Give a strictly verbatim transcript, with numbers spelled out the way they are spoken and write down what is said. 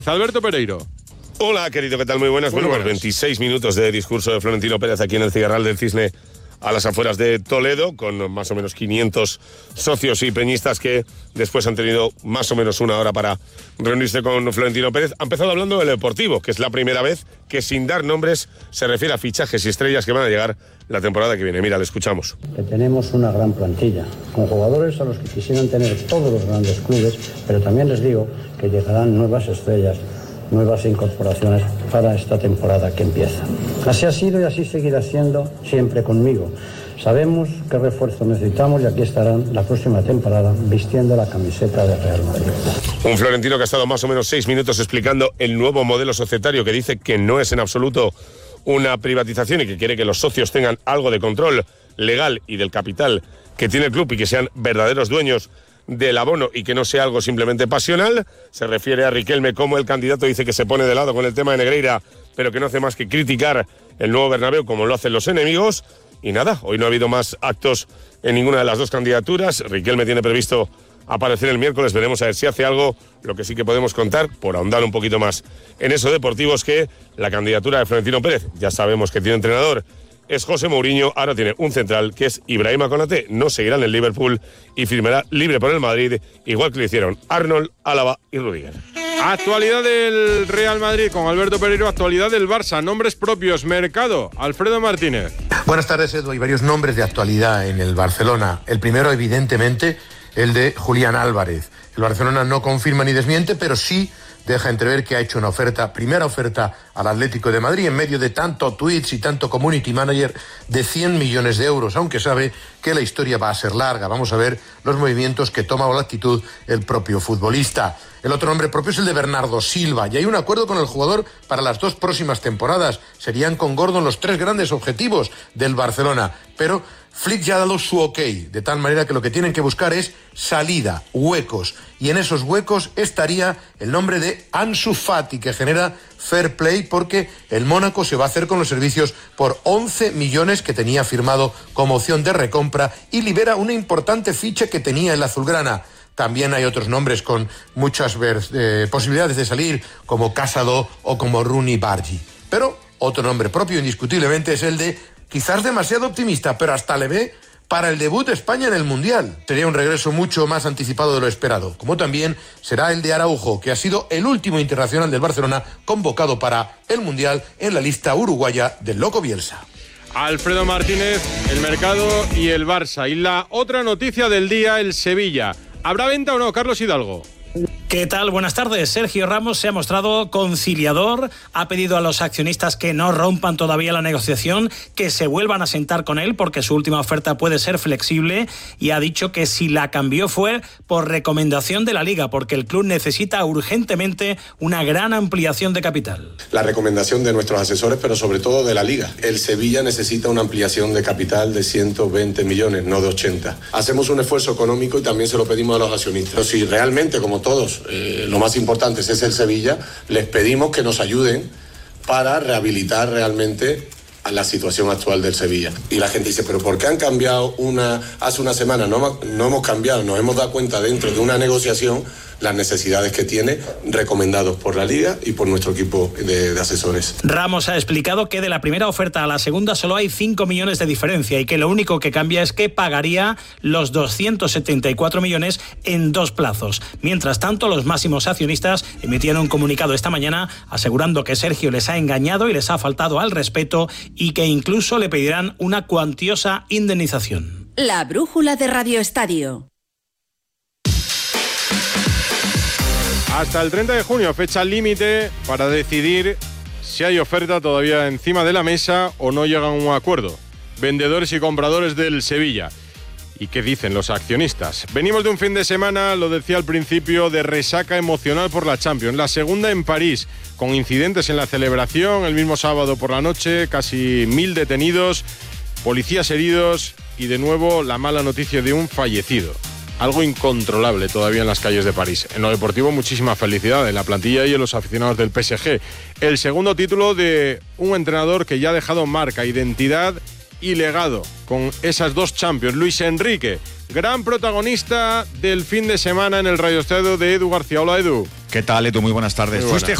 Alberto Pereiro. Hola, querido, ¿qué tal? Muy buenas. Muy bueno, buenas. Pues veintiséis minutos de discurso de Florentino Pérez aquí en el Cigarral del Cisne, a las afueras de Toledo, con más o menos quinientos socios y peñistas que después han tenido más o menos una hora para reunirse con Florentino Pérez. Ha empezado hablando del Deportivo, que es la primera vez que, sin dar nombres, se refiere a fichajes y estrellas que van a llegar la temporada que viene. Mira, le escuchamos. Que tenemos una gran plantilla, con jugadores a los que quisieran tener todos los grandes clubes, pero también les digo que llegarán nuevas estrellas, nuevas incorporaciones para esta temporada que empieza. Así ha sido y así seguirá siendo siempre conmigo. Sabemos qué refuerzo necesitamos y aquí estarán la próxima temporada vistiendo la camiseta de Real Madrid. Un Florentino que ha estado más o menos seis minutos explicando el nuevo modelo societario, que dice que no es en absoluto una privatización y que quiere que los socios tengan algo de control legal y del capital que tiene el club y que sean verdaderos dueños del abono y que no sea algo simplemente pasional. Se refiere a Riquelme como el candidato, dice que se pone de lado con el tema de Negreira, pero que no hace más que criticar el nuevo Bernabéu como lo hacen los enemigos. Y nada, hoy no ha habido más actos en ninguna de las dos candidaturas. Riquelme tiene previsto aparecer el miércoles, veremos a ver si hace algo. Lo que sí que podemos contar, por ahondar un poquito más en eso deportivo, es que la candidatura de Florentino Pérez, ya sabemos que tiene entrenador, es José Mourinho. Ahora tiene un central que es Ibrahima Konaté, no seguirá en el Liverpool y firmará libre por el Madrid, igual que lo hicieron Arnold, Álava y Rüdiger. Actualidad del Real Madrid con Alberto Pereiro, actualidad del Barça, nombres propios, mercado, Alfredo Martínez. Buenas tardes, Edu. Hay varios nombres de actualidad en el Barcelona. El primero, evidentemente, el de Julián Álvarez. El Barcelona no confirma ni desmiente, pero sí deja entrever que ha hecho una oferta, primera oferta al Atlético de Madrid, en medio de tanto tweets y tanto community manager, de cien millones de euros, aunque sabe que la historia va a ser larga. Vamos a ver los movimientos que toma o la actitud el propio futbolista. El otro nombre propio es el de Bernardo Silva, y hay un acuerdo con el jugador para las dos próximas temporadas. Serían con Gordon los tres grandes objetivos del Barcelona, pero Flick ya ha dado su ok, de tal manera que lo que tienen que buscar es salida, huecos, y en esos huecos estaría el nombre de Ansu Fati, que genera fair play porque el Mónaco se va a hacer con los servicios por once millones que tenía firmado como opción de recompra y libera una importante ficha que tenía el azulgrana. También hay otros nombres con muchas eh, posibilidades de salir, como Casado o como Rooney Bargi. Pero otro nombre propio indiscutiblemente es el de, quizás demasiado optimista, pero hasta le ve para el debut de España en el Mundial. Sería un regreso mucho más anticipado de lo esperado, como también será el de Araujo, que ha sido el último internacional del Barcelona convocado para el Mundial en la lista uruguaya del Loco Bielsa. Alfredo Martínez, el mercado y el Barça. Y la otra noticia del día, el Sevilla. ¿Habrá venta o no, Carlos Hidalgo? ¿Qué tal? Buenas tardes. Sergio Ramos se ha mostrado conciliador, ha pedido a los accionistas que no rompan todavía la negociación, que se vuelvan a sentar con él porque su última oferta puede ser flexible, y ha dicho que si la cambió fue por recomendación de la Liga, porque el club necesita urgentemente una gran ampliación de capital. La recomendación de nuestros asesores, pero sobre todo de la Liga. El Sevilla necesita una ampliación de capital de ciento veinte millones, no de ochenta. Hacemos un esfuerzo económico y también se lo pedimos a los accionistas. Pero si realmente, como todos, Eh, lo más importante es el Sevilla, les pedimos que nos ayuden para rehabilitar realmente a la situación actual del Sevilla. Y la gente dice, pero ¿por qué han cambiado una hace una semana? No, no hemos cambiado, nos hemos dado cuenta dentro de una negociación las necesidades que tiene, recomendados por la Liga y por nuestro equipo de, de asesores. Ramos ha explicado que de la primera oferta a la segunda solo hay cinco millones de diferencia y que lo único que cambia es que pagaría los doscientos setenta y cuatro millones en dos plazos. Mientras tanto, los máximos accionistas emitieron un comunicado esta mañana asegurando que Sergio les ha engañado y les ha faltado al respeto y que incluso le pedirán una cuantiosa indemnización. La brújula de Radio Estadio. Hasta el treinta de junio, fecha límite para decidir si hay oferta todavía encima de la mesa o no llegan a un acuerdo. Vendedores y compradores del Sevilla. ¿Y qué dicen los accionistas? Venimos de un fin de semana, lo decía al principio, de resaca emocional por la Champions. La segunda en París, con incidentes en la celebración. El mismo sábado por la noche, casi mil detenidos, policías heridos y de nuevo la mala noticia de un fallecido. Algo incontrolable todavía en las calles de París. En lo deportivo, muchísima felicidad en la plantilla y en los aficionados del P S G. El segundo título de un entrenador que ya ha dejado marca, identidad y legado con esas dos Champions. Luis Enrique, gran protagonista del fin de semana en el Radio Estadio de Edu García. Hola, Edu. ¿Qué tal, Edu? Muy buenas tardes. Muy Fuiste buenas.